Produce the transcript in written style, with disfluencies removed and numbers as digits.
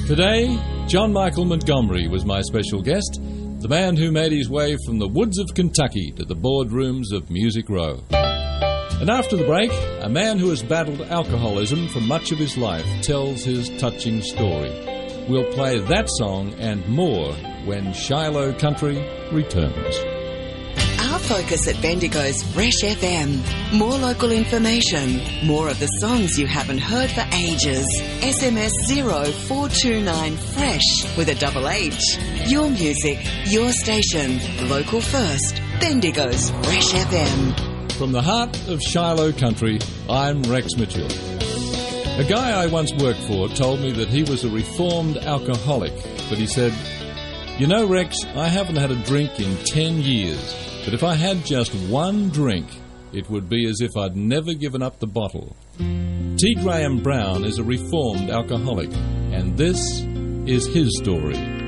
Today, John Michael Montgomery was my special guest, the man who made his way from the woods of Kentucky to the boardrooms of Music Row. And after the break, a man who has battled alcoholism for much of his life tells his touching story. We'll play that song and more when Shiloh Country returns. Our focus at Bendigo's Fresh FM. More local information. More of the songs you haven't heard for ages. SMS 0429 FRESH with a double H. Your music, your station. Local first. Bendigo's Fresh FM. From the heart of Shiloh Country, I'm Rex Mitchell. A guy I once worked for told me that he was a reformed alcoholic, but he said, "You know, Rex, I haven't had a drink in 10 years. But if I had just one drink, it would be as if I'd never given up the bottle." T. Graham Brown is a reformed alcoholic, and this is his story.